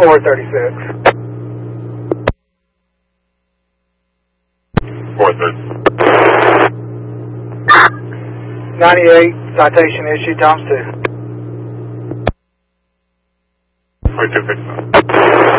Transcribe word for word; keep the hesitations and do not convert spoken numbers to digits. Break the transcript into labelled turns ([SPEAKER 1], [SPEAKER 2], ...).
[SPEAKER 1] four thirty-six.
[SPEAKER 2] four thirty-six.
[SPEAKER 1] ninety-eight, citation issued, times two.
[SPEAKER 2] twenty-two fifty-nine.